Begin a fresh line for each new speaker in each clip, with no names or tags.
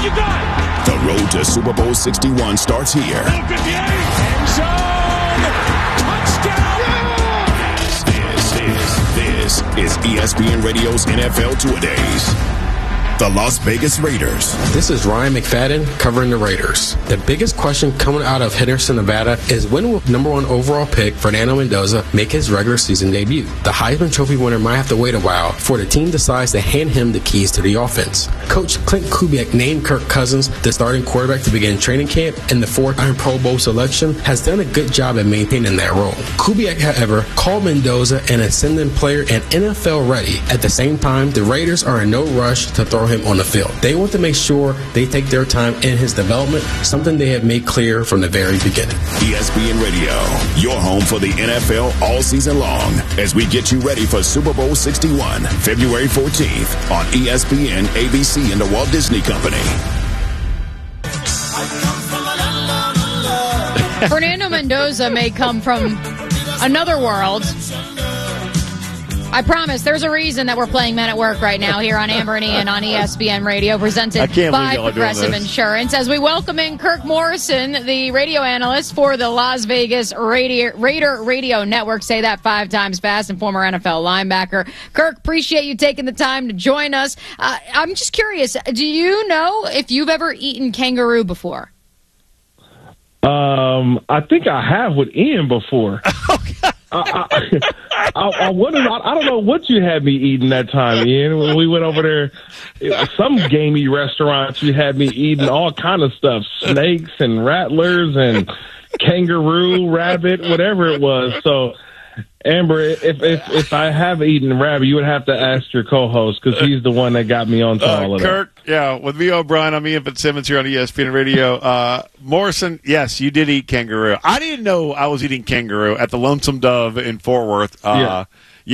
you got?
The road to Super Bowl 61 starts here.
End zone. Touchdown.
This is ESPN Radio's NFL Two-A-Days. The Las Vegas Raiders.
This is Ryan McFadden covering the Raiders. The biggest question coming out of Henderson, Nevada is when will number 1 overall pick Fernando Mendoza make his regular season debut? The Heisman Trophy winner might have to wait a while before the team decides to hand him the keys to the offense. Coach Clint Kubiak named Kirk Cousins the starting quarterback to begin training camp, and the 4-time Pro Bowl selection has done a good job at maintaining that role. Kubiak, however, called Mendoza an ascending player and NFL ready. At the same time, the Raiders are in no rush to throw him on the field. They want to make sure they take their time in his development, something they have made clear from the very beginning.
ESPN Radio, your home for the NFL all season long, as we get you ready for Super Bowl 61, February 14th on ESPN, ABC, and the Walt Disney Company.
Fernando Mendoza may come from another world. I promise there's a reason that we're playing Men at Work right now here on Amber and Ian on ESPN Radio, presented by Progressive Insurance. As we welcome in Kirk Morrison, the radio analyst for the Las Vegas Raider Radio Network. Say that 5 times fast, and former NFL linebacker. Kirk, appreciate you taking the time to join us. I'm just curious, do you know if you've ever eaten kangaroo before?
I think I have with Ian before. I don't know what you had me eating that time, Ian. When we went over there, some gamey restaurants, you had me eating all kind of stuff, snakes and rattlers and kangaroo, rabbit, whatever it was. So, Amber, if I have eaten rabbit, you would have to ask your co-host because he's the one that got me onto all of
Kirk, that. Yeah, with me, O'Brien, I'm Ian Fitzsimmons here on ESPN Radio. Morrison, yes, you did eat kangaroo. I didn't know I was eating kangaroo at the Lonesome Dove in Fort Worth. But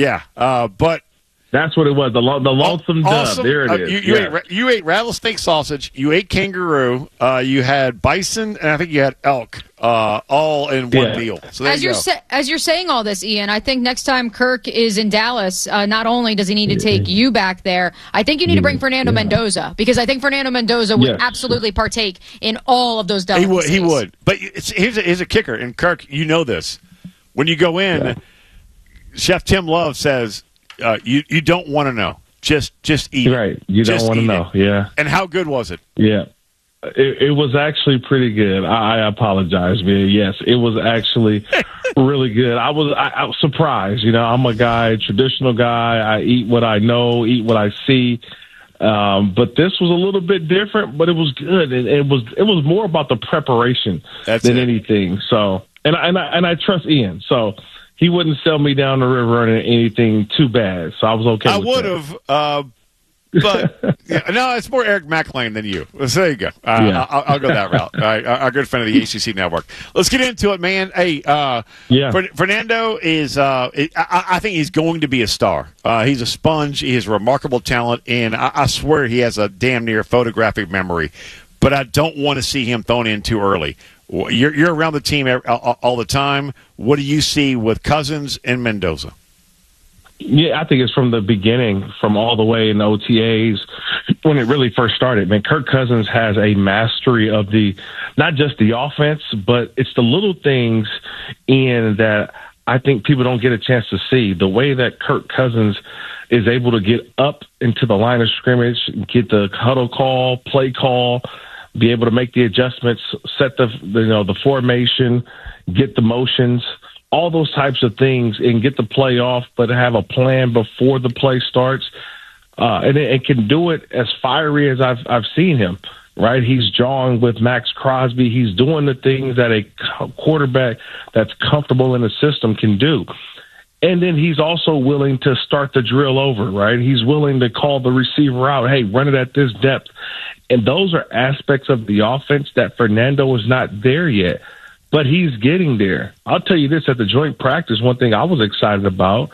that's what it was, the Lonesome Dove. There it is.
You ate rattlesnake sausage. You ate kangaroo. You had bison, and I think you had elk, all in one meal. So
as you're saying all this, Ian, I think next time Kirk is in Dallas, not only does he need to take you back there, I think you need to bring Fernando Mendoza, because I think Fernando Mendoza would absolutely partake in all of those delicacies.
He would. But here's a kicker, and Kirk, you know this. When you go in, Chef Tim Love says, you don't want to know. Just eat it.
Right. You don't want to know. Yeah.
And how good was it?
Yeah. It was actually pretty good. I apologize, man. Yes, it was actually really good. I was surprised. You know, I'm a traditional guy. I eat what I know, eat what I see. But this was a little bit different, but it was good. It was more about the preparation than anything. So, and I trust Ian. So, he wouldn't sell me down the river on anything too bad, so I was okay with that.
I would have, but no, it's more Eric McLean than you. So there you go. I'll go that route. Our good friend of the ACC Network. Let's get into it, man. Hey, Fernando is, I think he's going to be a star. He's a sponge. He has remarkable talent, and I swear he has a damn near photographic memory, but I don't want to see him thrown in too early. You're around the team all the time. What do you see with Cousins and Mendoza?
Yeah, I think it's from the beginning, from all the way in the OTAs when it really first started. Man, Kirk Cousins has a mastery of not just the offense, but it's the little things in that I think people don't get a chance to see. The way that Kirk Cousins is able to get up into the line of scrimmage, get the huddle call, play call, be able to make the adjustments, set the formation, get the motions, all those types of things, and get the play off, but have a plan before the play starts. And it can do it as fiery as I've seen him, right? He's jawing with Max Crosby. He's doing the things that a quarterback that's comfortable in the system can do. And then he's also willing to start the drill over, right? He's willing to call the receiver out, hey, run it at this depth. And those are aspects of the offense that Fernando is not there yet, but he's getting there. I'll tell you this, at the joint practice, one thing I was excited about,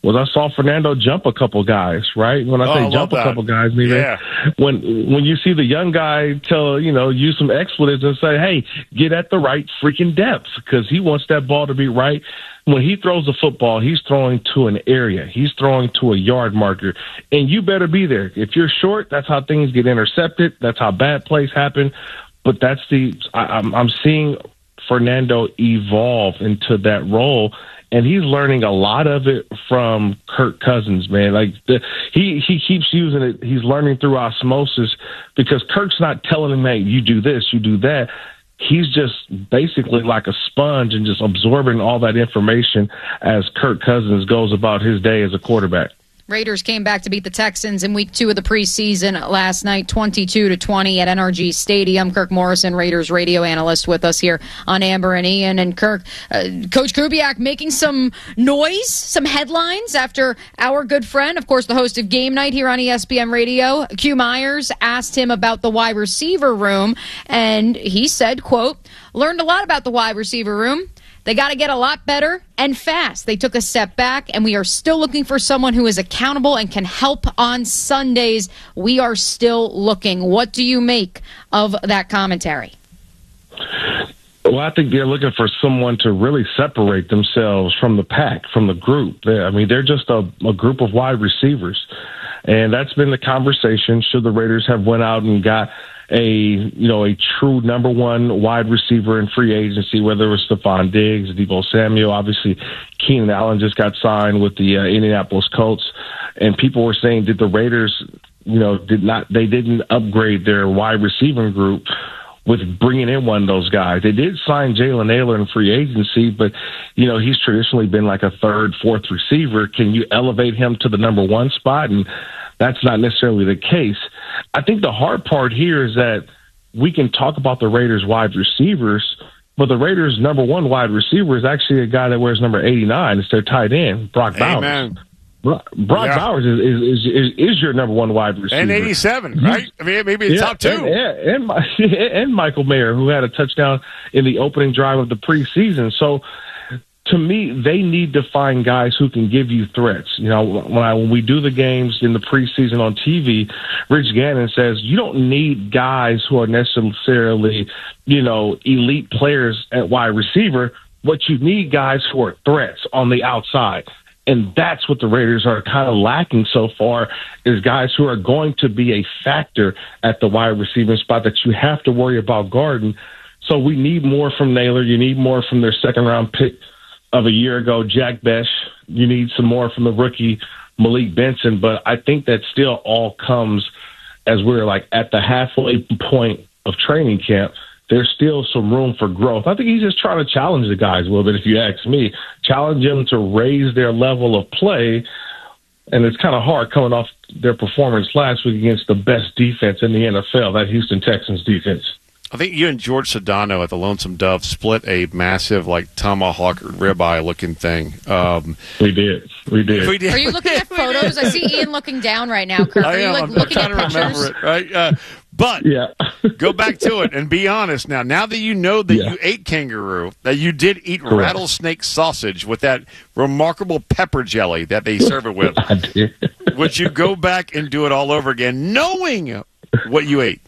was I saw Fernando jump a couple guys, right? When I say jump a couple guys, meaning when you see the young guy use some expletives and say, hey, get at the right freaking depth, because he wants that ball to be right. When he throws the football, he's throwing to an area. He's throwing to a yard marker, and you better be there. If you're short, that's how things get intercepted. That's how bad plays happen. But I'm seeing Fernando evolve into that role, and he's learning a lot of it from Kirk Cousins, man. Like he keeps using it. He's learning through osmosis, because Kirk's not telling him, hey, you do this, you do that. He's just basically like a sponge and just absorbing all that information as Kirk Cousins goes about his day as a quarterback.
Raiders came back to beat the Texans in week 2 of the preseason last night, 22-20 at NRG Stadium. Kirk Morrison, Raiders radio analyst, with us here on Amber and Ian. And Kirk, Coach Kubiak making some noise, some headlines after our good friend, of course, the host of Game Night here on ESPN Radio, Q Myers, asked him about the wide receiver room. And he said, quote, learned a lot about the wide receiver room. They got to get a lot better and fast. They took a step back, and we are still looking for someone who is accountable and can help on Sundays. We are still looking. What do you make of that commentary?
Well, I think they're looking for someone to really separate themselves from the pack, from the group. They're just a group of wide receivers, and that's been the conversation. Should the Raiders have went out and got a true number one wide receiver in free agency, whether it was Stephon Diggs, Deebo Samuel, obviously Keenan Allen just got signed with the Indianapolis Colts, and people were saying, did the Raiders, didn't upgrade their wide receiving group with bringing in one of those guys. They did sign Jalen Nailor in free agency, but he's traditionally been like a third, fourth receiver. Can you elevate him to the number one spot? And that's not necessarily the case. I think the hard part here is that we can talk about the Raiders wide receivers, but the Raiders' number one wide receiver is actually a guy that wears number 89. It's their tight end, Brock Bowers. Brock Bowers is your number one wide receiver.
And 87, right? I mean, maybe top two.
And Michael Mayer, who had a touchdown in the opening drive of the preseason. So, to me, they need to find guys who can give you threats. When we do the games in the preseason on TV, Rich Gannon says you don't need guys who are necessarily, elite players at wide receiver. What you need, guys who are threats on the outside. And that's what the Raiders are kind of lacking so far, is guys who are going to be a factor at the wide receiving spot that you have to worry about guarding. So we need more from Naylor. You need more from their second-round pick of a year ago, Jack Bech. You need some more from the rookie Malik Benson. But I think that still all comes as we're like at the halfway point of training camp. There's still some room for growth. I think he's just trying to challenge the guys a little bit, if you ask me. Challenge them to raise their level of play. And it's kind of hard coming off their performance last week against the best defense in the NFL, that Houston Texans defense.
I think you and George Sedano at the Lonesome Dove split a massive, tomahawk ribeye looking thing.
We did.
Are you looking at photos? I see Ian looking down right now, Kirk.
I am. I'm trying to remember it, right? But go back to it and be honest now. Now that you know that you ate kangaroo, that you did eat rattlesnake sausage with that remarkable pepper jelly that they serve it with,
I did.
Would you go back and do it all over again, knowing what you ate?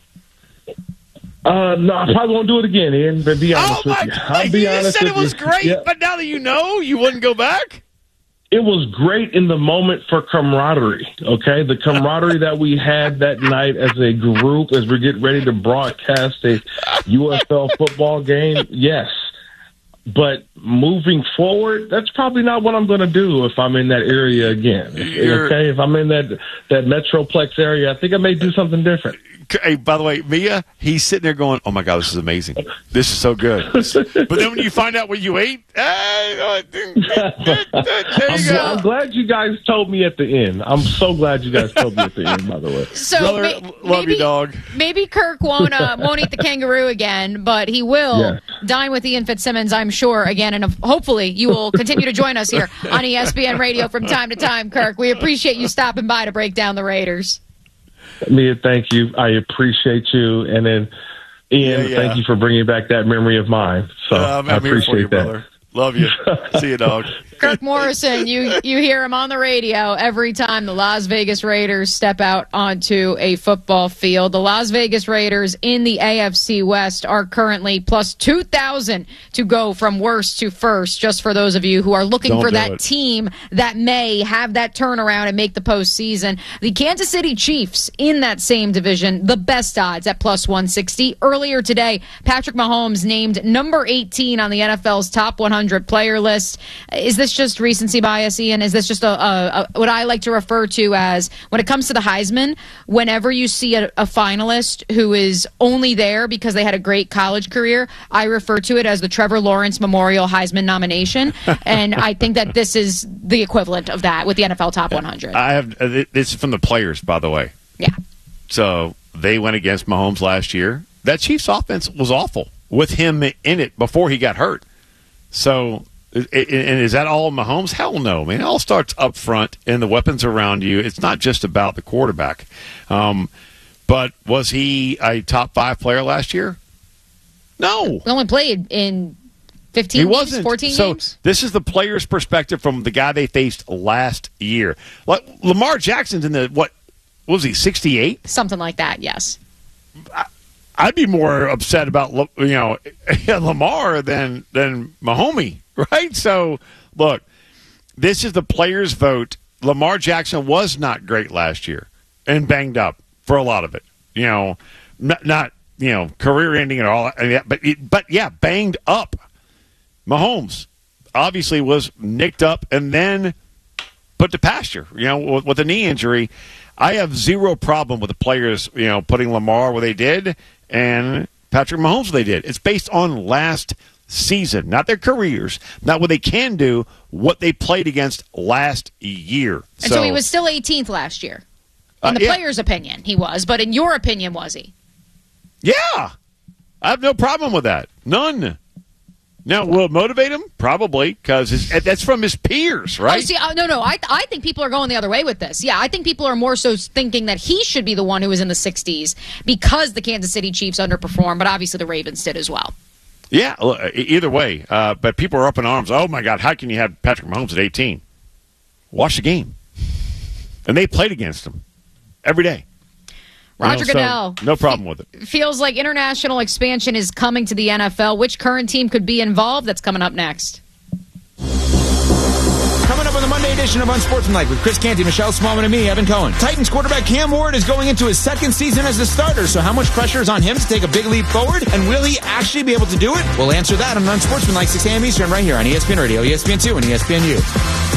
No, I probably won't do it again, Ian. But be honest with you.
I'll be honest. You said it was great, but now that you know, you wouldn't go back?
It was great in the moment for camaraderie, okay? The camaraderie that we had that night as a group, as we get ready to broadcast a UFL football game, yes. But moving forward, that's probably not what I'm going to do if I'm in that area again. Okay, if I'm in that Metroplex area, I think I may do something different.
Hey, by the way, Mia, he's sitting there going, oh, my God, this is amazing. This is so good. But then when you find out what you ate, there you go.
I'm glad you guys told me at the end. I'm so glad you guys told me at the end, by the way.
So
Brother, love you, dog.
Maybe Kirk won't eat the kangaroo again, but he will dine with Ian Fitzsimmons, I'm sure, again. And hopefully you will continue to join us here on ESPN Radio from time to time, Kirk. We appreciate you stopping by to break down the Raiders.
Mia, thank you. I appreciate you. And then, Ian, thank you for bringing back that memory of mine. So I appreciate that.
Brother. Love you. See you, dog.
Kirk Morrison, you hear him on the radio every time the Las Vegas Raiders step out onto a football field. The Las Vegas Raiders in the AFC West are currently plus 2,000 to go from worst to first, just for those of you who are looking for that team that may have that turnaround and make the postseason. The Kansas City Chiefs in that same division, the best odds at plus 160. Earlier today, Patrick Mahomes named number 18 on the NFL's top 100 player list. Is this just recency bias, Ian? Is this just a what I like to refer to as, when it comes to the Heisman, whenever you see a finalist who is only there because they had a great college career, I refer to it as the Trevor Lawrence Memorial Heisman nomination. And I think that this is the equivalent of that with the NFL top 100.
This is from the players, by the way.
Yeah.
So they went against Mahomes last year. That Chiefs offense was awful with him in it before he got hurt. So, and is that all Mahomes? Hell no, man. It all starts up front and the weapons around you. It's not just about the quarterback. But was he a top 5 player last year? No.
He only played in 15 games, 14 games.
So this is the player's perspective from the guy they faced last year. Like Lamar Jackson's in the, what was he, 68?
Something like that, yes.
I'd be more upset about Lamar than Mahomes, right? So, look, this is the players' vote. Lamar Jackson was not great last year and banged up for a lot of it. Not career-ending and all, but yeah, banged up. Mahomes obviously was nicked up and then put to pasture, with a knee injury. I have zero problem with the players, putting Lamar where they did and Patrick Mahomes where they did. It's based on last season, not their careers, not what they can do, what they played against last year.
And so he was still 18th last year. In the player's opinion, he was. But in your opinion, was he? Yeah.
I have no problem with that. None. Now, will it motivate him? Probably, because that's from his peers, right?
Oh, see, no. I think people are going the other way with this. Yeah, I think people are more so thinking that he should be the one who was in the 60s because the Kansas City Chiefs underperformed, but obviously the Ravens did as well.
Yeah, either way. But people are up in arms. Oh, my God, how can you have Patrick Mahomes at 18? Watch the game. And they played against him every day.
Roger Goodell.
So no problem with it.
Feels like international expansion is coming to the NFL. Which current team could be involved? That's coming up next.
Coming up on the Monday edition of Unsportsmanlike with Chris Canty, Michelle Smallman, and me, Evan Cohen. Titans quarterback Cam Ward is going into his second season as the starter, so how much pressure is on him to take a big leap forward? And will he actually be able to do it? We'll answer that on Unsportsmanlike 6 a.m. Eastern right here on ESPN Radio, ESPN2, and ESPNU.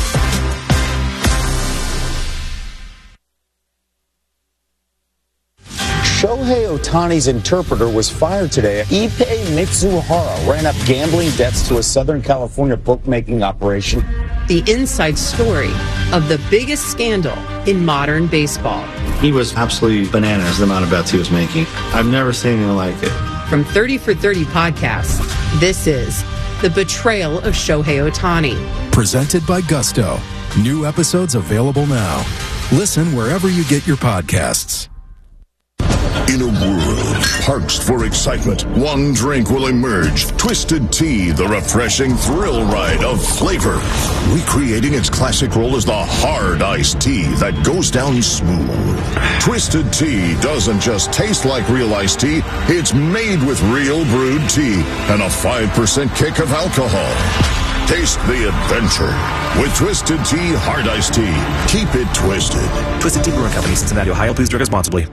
Shohei Ohtani's interpreter was fired today. Ippei Mitsuhara ran up gambling debts to a Southern California bookmaking operation.
The inside story of the biggest scandal in modern baseball.
He was absolutely bananas, the amount of bets he was making. I've never seen anything like it.
From 30 for 30 podcasts, this is The Betrayal of Shohei Ohtani.
Presented by Gusto. New episodes available now. Listen wherever you get your podcasts.
In a world parched for excitement, one drink will emerge. Twisted Tea, the refreshing thrill ride of flavor. Recreating its classic role as the hard iced tea that goes down smooth. Twisted Tea doesn't just taste like real iced tea, it's made with real brewed tea and a 5% kick of alcohol. Taste the adventure with Twisted Tea Hard Iced Tea. Keep it twisted.
Twisted Tea Brewing Company, Cincinnati, Ohio. Please drink responsibly.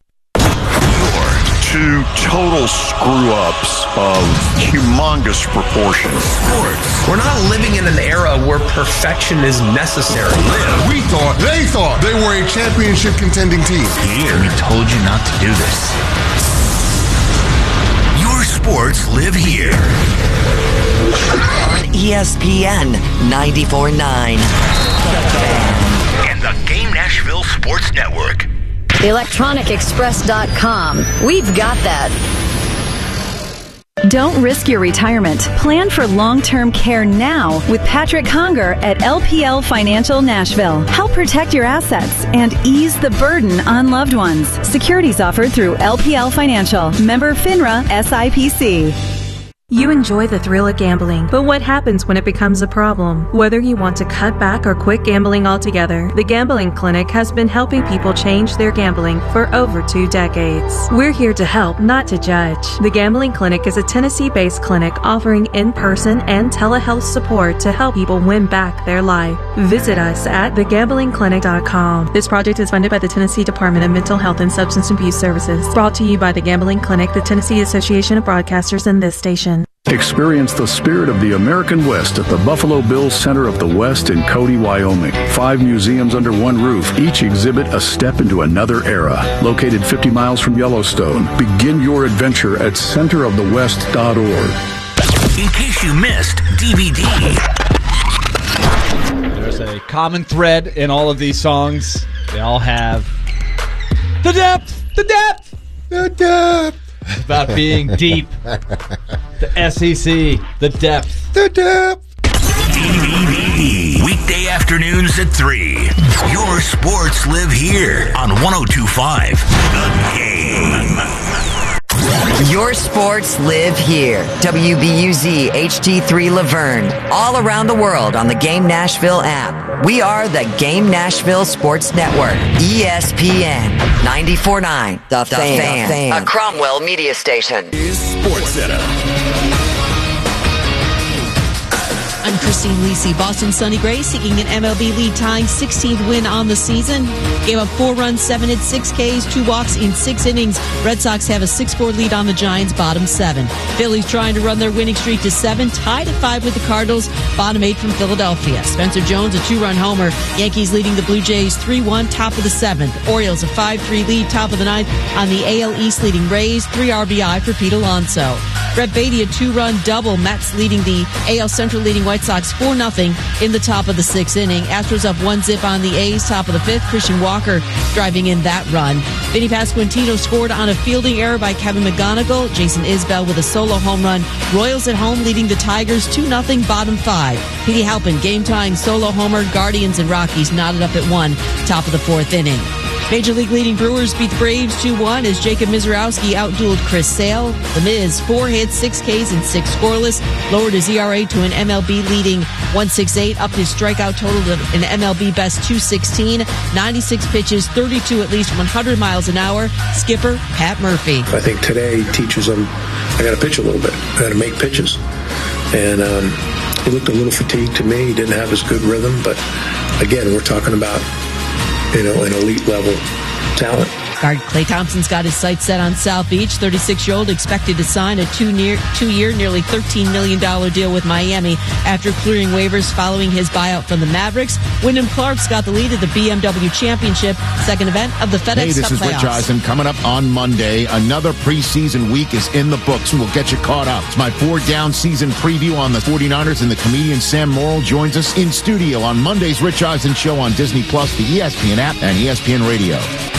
Two total screw-ups of humongous proportions.
We're not living in an era where perfection is necessary.
They thought they were a championship contending team.
Here, we told you not to do this.
Your sports live here. On ESPN 94.9. And the Game Nashville Sports Network.
ElectronicExpress.com. We've got that.
Don't risk your retirement. Plan for long-term care now with Patrick Conger at LPL Financial Nashville. Help protect your assets and ease the burden on loved ones. Securities offered through LPL Financial. Member FINRA SIPC.
You enjoy the thrill of gambling, but what happens when it becomes a problem? Whether you want to cut back or quit gambling altogether, the Gambling Clinic has been helping people change their gambling for over 2 decades. We're here to help, not to judge. The Gambling Clinic is a Tennessee-based clinic offering in-person and telehealth support to help people win back their life. Visit us at thegamblingclinic.com. This project is funded by the Tennessee Department of Mental Health and Substance Abuse Services. Brought to you by the Gambling Clinic, the Tennessee Association of Broadcasters, and this station.
Experience the spirit of the American West at the Buffalo Bills Center of the West in Cody, Wyoming. 5 museums under one roof, each exhibit a step into another era. Located 50 miles from Yellowstone, begin your adventure at centerofthewest.org.
In case you missed DVD.
There's a common thread in all of these songs. They all have the depth, the depth, the depth. About being deep. The SEC, the depth. The depth.
DVD. Weekday afternoons at 3. Your sports live here on 102.5 The Game.
Your sports live here. WBUZ HD3 Laverne. All around the world on the Game Nashville app. We are the Game Nashville Sports Network. ESPN 94.9. The Fan. A Cromwell media station.
Sports Center.
I'm Christine Lisi. Boston's Sonny Gray seeking an MLB lead-tying 16th win on the season. Gave up 4 runs, 7 hits, 6 Ks, 2 walks in 6 innings. Red Sox have a 6-4 lead on the Giants, bottom 7. Phillies trying to run their winning streak to 7, tied at 5 with the Cardinals, bottom 8 from Philadelphia. Spencer Jones, a 2-run homer. Yankees leading the Blue Jays 3-1, top of the 7th. Orioles a 5-3 lead, top of the 9th on the AL East leading Rays, 3 RBI for Pete Alonso. Brett Beatty, a 2-run double. Mets leading the AL Central leading White Sox 4-0 in the top of the 6th inning. Astros up 1-0 on the A's, top of the 5th. Christian Walker driving in that run. Vinny Pasquantino scored on a fielding error by Kevin McGonigal. Jason Isbell with a solo home run. Royals at home leading the Tigers 2-0, bottom 5. Petey Halpin game-tying solo homer. Guardians and Rockies knotted up at 1, top of the 4th inning. Major League leading Brewers beat the Braves 2-1 as Jacob Mizorowski outdueled Chris Sale. The Miz, 4 hits, 6 Ks, and 6 scoreless. Lowered his ERA to an MLB leading 1.68. Upped his strikeout total to an MLB best 216. 96 pitches, 32 at least 100 miles an hour. Skipper Pat Murphy.
I think today teaches them I got to pitch a little bit. I got to make pitches. And he looked a little fatigued to me. He didn't have his good rhythm. But, again, we're talking about an elite level talent.
Guard Klay Thompson's got his sights set on South Beach. 36-year-old expected to sign a 2-year, nearly $13 million deal with Miami after clearing waivers following his buyout from the Mavericks. Wyndham Clark's got the lead at the BMW Championship, second event of the FedEx Cup playoffs.
Hey, this is Rich Eisen coming up on Monday. Another preseason week is in the books, and we'll get you caught up. It's my 4-down season preview on the 49ers, and the comedian Sam Morrill joins us in studio on Monday's Rich Eisen Show on Disney+, the ESPN app, and ESPN Radio.